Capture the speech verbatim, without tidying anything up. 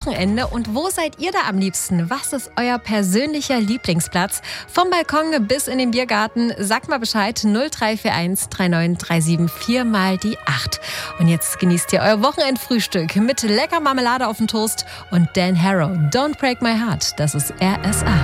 Wochenende. Und wo seid ihr da am liebsten? Was ist euer persönlicher Lieblingsplatz? Vom Balkon bis in den Biergarten. Sagt mal Bescheid. null drei vier eins drei neun drei sieben vier mal die acht. Und jetzt genießt ihr euer Wochenendfrühstück mit lecker Marmelade auf dem Toast und Dan Harrow. Don't Break My Heart. Das ist R S A.